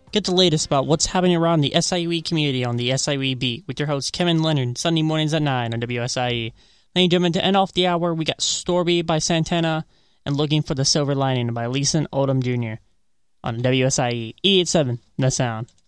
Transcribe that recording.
Get the latest about what's happening around the SIUE community on the SIUE Beat with your host Kevin Leonard, Sunday mornings at 9 on WSIE. Ladies and gentlemen, to end off the hour, we got Storby by Santana and Looking for the Silver Lining by Leeson Oldham Jr. on WSIE E87, The Sound.